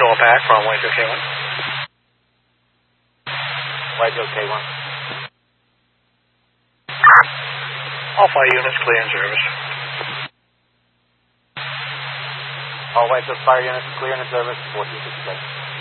Noah Pack from Whitetail K1. Whitetail K1. All 5 units clear in service. All Whitetail fire units clear in service, 1456.